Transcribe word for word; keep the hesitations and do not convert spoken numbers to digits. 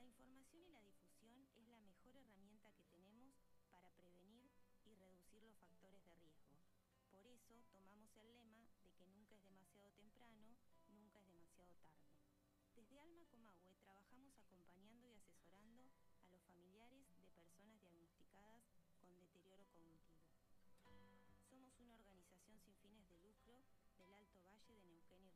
información y la difusión es la mejor herramienta que tenemos para prevenir y reducir los factores de riesgo. Por eso tomamos el lema de que nunca es demasiado temprano, nunca es demasiado tarde. Desde Alma Comahue trabajamos acompañando y asesorando a los familiares de personas diagnosticadas con deterioro cognitivo. Somos una organización sin fines de lucro del Alto Valle de Neuquén y